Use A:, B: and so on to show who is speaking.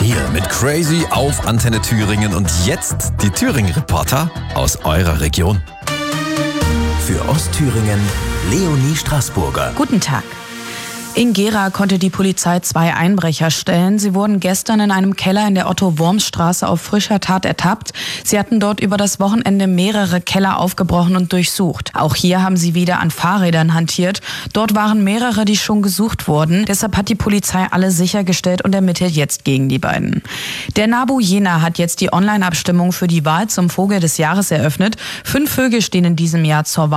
A: Daniel mit Crazy auf Antenne Thüringen und jetzt die Thüringen-Reporter aus eurer Region.
B: Für Ostthüringen Leonie Straßburger.
C: Guten Tag. In Gera konnte die Polizei 2 Einbrecher stellen. Sie wurden gestern in einem Keller in der Otto-Worms-Straße auf frischer Tat ertappt. Sie hatten dort über das Wochenende mehrere Keller aufgebrochen und durchsucht. Auch hier haben sie wieder an Fahrrädern hantiert. Dort waren mehrere, die schon gesucht wurden. Deshalb hat die Polizei alle sichergestellt und ermittelt jetzt gegen die beiden. Der NABU Jena hat jetzt die Online-Abstimmung für die Wahl zum Vogel des Jahres eröffnet. 5 Vögel stehen in diesem Jahr zur Wahl.